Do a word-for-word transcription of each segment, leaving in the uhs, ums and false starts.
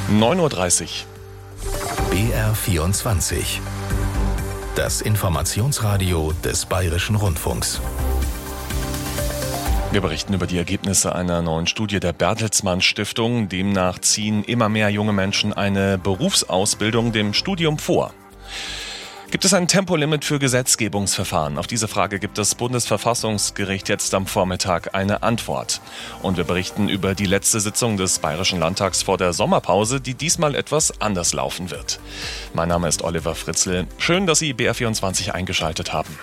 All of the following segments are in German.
neun Uhr dreißig. B R vierundzwanzig. Das Informationsradio des Bayerischen Rundfunks. Wir berichten über die Ergebnisse einer neuen Studie der Bertelsmann Stiftung. Demnach ziehen immer mehr junge Menschen eine Berufsausbildung dem Studium vor. Gibt es ein Tempolimit für Gesetzgebungsverfahren? Auf diese Frage gibt das Bundesverfassungsgericht jetzt am Vormittag eine Antwort. Und wir berichten über die letzte Sitzung des Bayerischen Landtags vor der Sommerpause, die diesmal etwas anders laufen wird. Mein Name ist Oliver Fritzl. Schön, dass Sie B R vierundzwanzig eingeschaltet haben.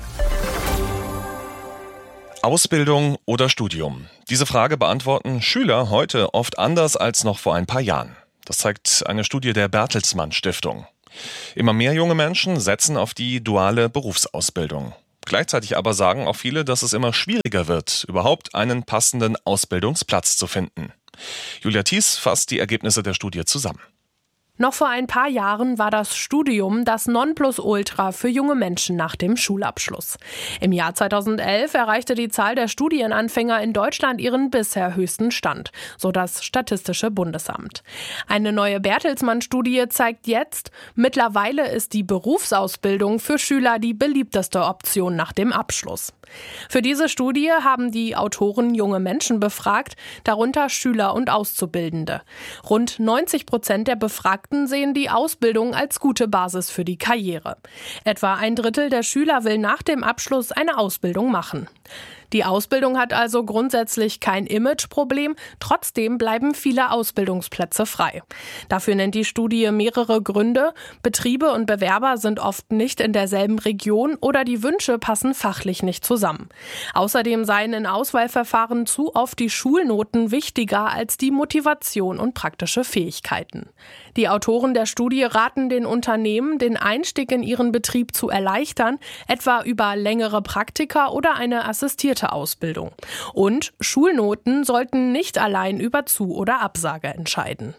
Ausbildung oder Studium? Diese Frage beantworten Schüler heute oft anders als noch vor ein paar Jahren. Das zeigt eine Studie der Bertelsmann Stiftung. Immer mehr junge Menschen setzen auf die duale Berufsausbildung. Gleichzeitig aber sagen auch viele, dass es immer schwieriger wird, überhaupt einen passenden Ausbildungsplatz zu finden. Julia Thies fasst die Ergebnisse der Studie zusammen. Noch vor ein paar Jahren war das Studium das Nonplusultra für junge Menschen nach dem Schulabschluss. Im Jahr zweitausendelf erreichte die Zahl der Studienanfänger in Deutschland ihren bisher höchsten Stand, so das Statistische Bundesamt. Eine neue Bertelsmann-Studie zeigt jetzt, mittlerweile ist die Berufsausbildung für Schüler die beliebteste Option nach dem Abschluss. Für diese Studie haben die Autoren junge Menschen befragt, darunter Schüler und Auszubildende. Rund neunzig Prozent der Befragten sehen die Ausbildung als gute Basis für die Karriere. Etwa ein Drittel der Schüler will nach dem Abschluss eine Ausbildung machen. Die Ausbildung hat also grundsätzlich kein Imageproblem, trotzdem bleiben viele Ausbildungsplätze frei. Dafür nennt die Studie mehrere Gründe. Betriebe und Bewerber sind oft nicht in derselben Region oder die Wünsche passen fachlich nicht zusammen. Außerdem seien in Auswahlverfahren zu oft die Schulnoten wichtiger als die Motivation und praktische Fähigkeiten. Die Autoren der Studie raten den Unternehmen, den Einstieg in ihren Betrieb zu erleichtern, etwa über längere Praktika oder eine assistierte Ausbildung. Und Schulnoten sollten nicht allein über Zu- oder Absage entscheiden.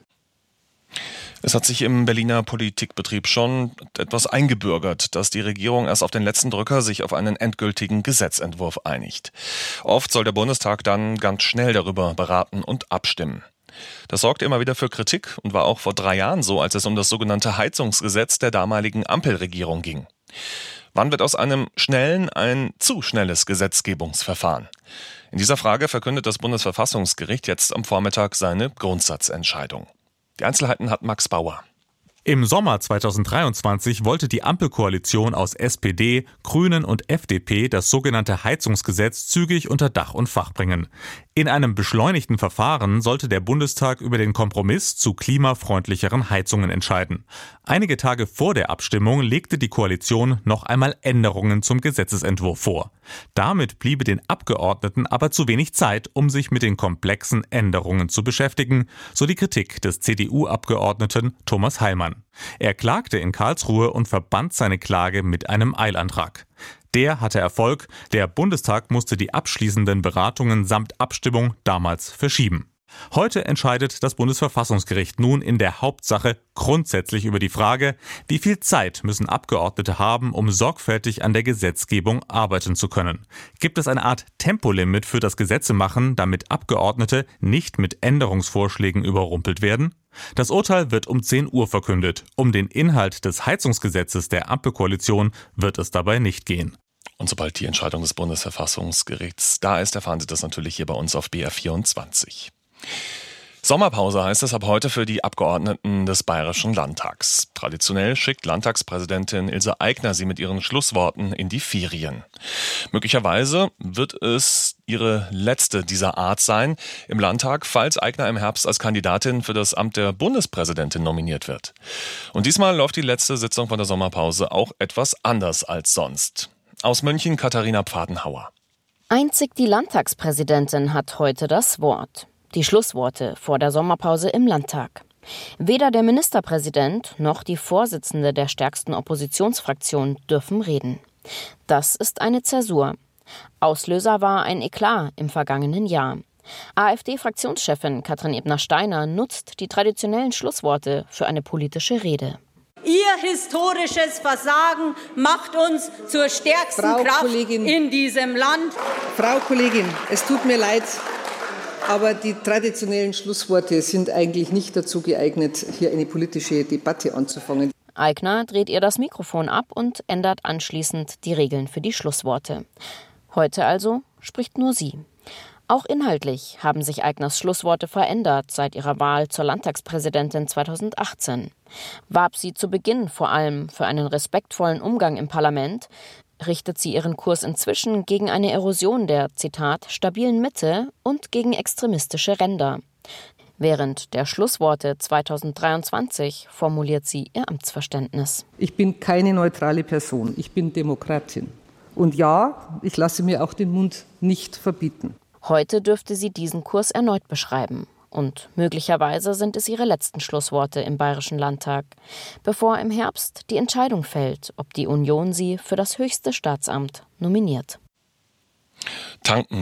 Es hat sich im Berliner Politikbetrieb schon etwas eingebürgert, dass die Regierung erst auf den letzten Drücker sich auf einen endgültigen Gesetzentwurf einigt. Oft soll der Bundestag dann ganz schnell darüber beraten und abstimmen. Das sorgte immer wieder für Kritik und war auch vor drei Jahren so, als es um das sogenannte Heizungsgesetz der damaligen Ampelregierung ging. Wann wird aus einem schnellen ein zu schnelles Gesetzgebungsverfahren? In dieser Frage verkündet das Bundesverfassungsgericht jetzt am Vormittag seine Grundsatzentscheidung. Die Einzelheiten hat Max Bauer. Im Sommer zweitausenddreiundzwanzig wollte die Ampelkoalition aus S P D, Grünen und F D P das sogenannte Heizungsgesetz zügig unter Dach und Fach bringen. In einem beschleunigten Verfahren sollte der Bundestag über den Kompromiss zu klimafreundlicheren Heizungen entscheiden. Einige Tage vor der Abstimmung legte die Koalition noch einmal Änderungen zum Gesetzesentwurf vor. Damit bliebe den Abgeordneten aber zu wenig Zeit, um sich mit den komplexen Änderungen zu beschäftigen, so die Kritik des C D U-Abgeordneten Thomas Heilmann. Er klagte in Karlsruhe und verband seine Klage mit einem Eilantrag. Der hatte Erfolg, der Bundestag musste die abschließenden Beratungen samt Abstimmung damals verschieben. Heute entscheidet das Bundesverfassungsgericht nun in der Hauptsache grundsätzlich über die Frage, wie viel Zeit müssen Abgeordnete haben, um sorgfältig an der Gesetzgebung arbeiten zu können. Gibt es eine Art Tempolimit für das Gesetzemachen, damit Abgeordnete nicht mit Änderungsvorschlägen überrumpelt werden? Das Urteil wird um zehn Uhr verkündet. Um den Inhalt des Heizungsgesetzes der Ampelkoalition wird es dabei nicht gehen. Und sobald die Entscheidung des Bundesverfassungsgerichts da ist, erfahren Sie das natürlich hier bei uns auf B R vierundzwanzig. Sommerpause heißt es ab heute für die Abgeordneten des Bayerischen Landtags. Traditionell schickt Landtagspräsidentin Ilse Aigner sie mit ihren Schlussworten in die Ferien. Möglicherweise wird es ihre letzte dieser Art sein im Landtag, falls Aigner im Herbst als Kandidatin für das Amt der Bundespräsidentin nominiert wird. Und diesmal läuft die letzte Sitzung von der Sommerpause auch etwas anders als sonst. Aus München Katharina Pfadenhauer. Einzig die Landtagspräsidentin hat heute das Wort. Die Schlussworte vor der Sommerpause im Landtag. Weder der Ministerpräsident noch die Vorsitzende der stärksten Oppositionsfraktion dürfen reden. Das ist eine Zäsur. Auslöser war ein Eklat im vergangenen Jahr. AfD-Fraktionschefin Katrin Ebner-Steiner nutzt die traditionellen Schlussworte für eine politische Rede. Ihr historisches Versagen macht uns zur stärksten Frau Kraft Kollegin, in diesem Land. Frau Kollegin, es tut mir leid. Aber die traditionellen Schlussworte sind eigentlich nicht dazu geeignet, hier eine politische Debatte anzufangen. Aigner dreht ihr das Mikrofon ab und ändert anschließend die Regeln für die Schlussworte. Heute also spricht nur sie. Auch inhaltlich haben sich Aigners Schlussworte verändert seit ihrer Wahl zur Landtagspräsidentin zweitausendachtzehn. Warb sie zu Beginn vor allem für einen respektvollen Umgang im Parlament, richtet sie ihren Kurs inzwischen gegen eine Erosion der, Zitat, stabilen Mitte und gegen extremistische Ränder. Während der Schlussworte zweitausenddreiundzwanzig formuliert sie ihr Amtsverständnis. Ich bin keine neutrale Person, ich bin Demokratin. Und ja, ich lasse mir auch den Mund nicht verbieten. Heute dürfte sie diesen Kurs erneut beschreiben. Und möglicherweise sind es ihre letzten Schlussworte im Bayerischen Landtag, bevor im Herbst die Entscheidung fällt, ob die Union sie für das höchste Staatsamt nominiert. Tanken